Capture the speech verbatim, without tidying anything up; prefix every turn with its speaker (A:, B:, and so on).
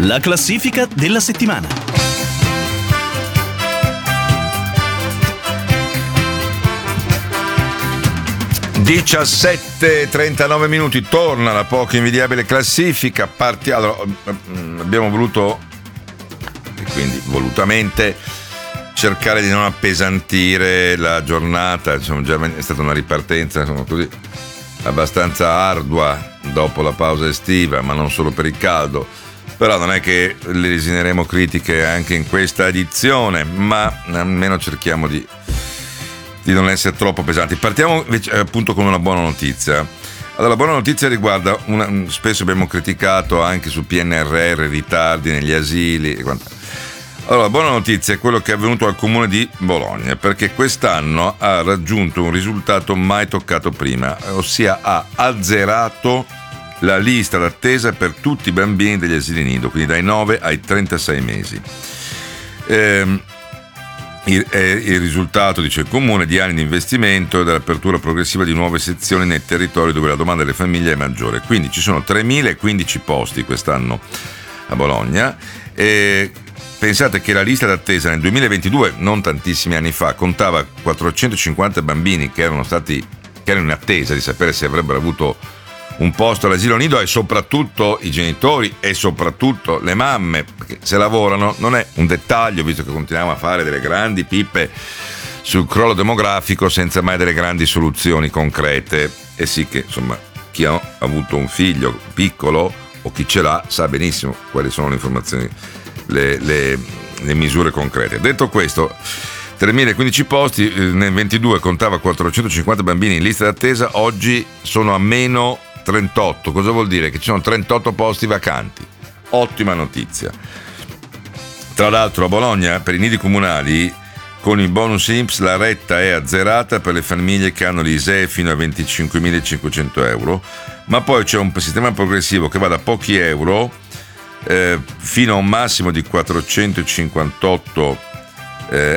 A: La classifica della settimana.
B: diciassette e trentanove minuti, torna la poco invidiabile classifica. Partiamo. Allora, abbiamo voluto, e quindi volutamente, cercare di non appesantire la giornata. Insomma, già è stata una ripartenza, insomma, così abbastanza ardua dopo la pausa estiva, ma non solo per il caldo. Però non è che le resineremo critiche anche in questa edizione, ma almeno cerchiamo di di non essere troppo pesanti. Partiamo invece, appunto, con una buona notizia. Allora, la buona notizia riguarda una, spesso abbiamo criticato anche sul P N R R ritardi negli asili e quant'altro. Allora, la buona notizia è quello che è avvenuto al comune di Bologna, perché quest'anno ha raggiunto un risultato mai toccato prima, ossia ha azzerato la lista d'attesa per tutti i bambini degli asili nido, quindi dai nove ai trentasei mesi. Ehm, Il, il risultato, dice il comune, di anni di investimento e dell'apertura progressiva di nuove sezioni nei territori dove la domanda delle famiglie è maggiore. Quindi ci sono tremilaquindici posti quest'anno a Bologna. E pensate che la lista d'attesa nel duemilaventidue, non tantissimi anni fa, contava quattrocentocinquanta bambini che erano stati che erano in attesa di sapere se avrebbero avuto un posto all'asilo nido, e soprattutto i genitori e soprattutto le mamme, perché se lavorano non è un dettaglio, visto che continuiamo a fare delle grandi pippe sul crollo demografico senza mai delle grandi soluzioni concrete. E sì che, insomma, chi ha avuto un figlio piccolo o chi ce l'ha sa benissimo quali sono le informazioni, le, le, le misure concrete. Detto questo, tremilaquindici posti, nel ventidue contava quattrocentocinquanta bambini in lista d'attesa, oggi sono a meno trentotto. Cosa vuol dire? Che ci sono trentotto posti vacanti. Ottima notizia. Tra l'altro a Bologna, per i nidi comunali, con il bonus I N P S la retta è azzerata per le famiglie che hanno l'I S E E fino a venticinquemilacinquecento euro, ma poi c'è un sistema progressivo che va da pochi euro eh, fino a un massimo di quattrocentocinquantotto